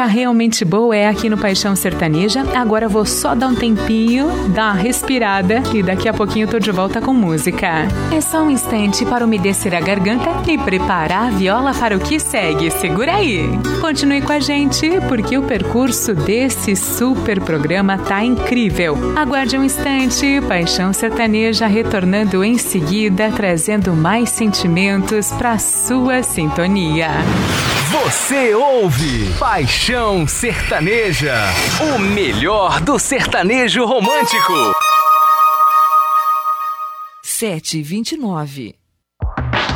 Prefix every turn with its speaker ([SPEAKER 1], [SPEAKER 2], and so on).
[SPEAKER 1] música realmente boa é aqui no Paixão Sertaneja. Agora vou só dar um tempinho, dar uma respirada e daqui a pouquinho tô de volta com música. É só um instante para umedecer a garganta e preparar a viola para o que segue. Segura aí! Continue com a gente, porque o percurso desse super programa tá incrível. Aguarde um instante, Paixão Sertaneja retornando em seguida, trazendo mais sentimentos para sua sintonia.
[SPEAKER 2] Você ouve Paixão Sertaneja, o melhor do sertanejo romântico.
[SPEAKER 3] 7h29.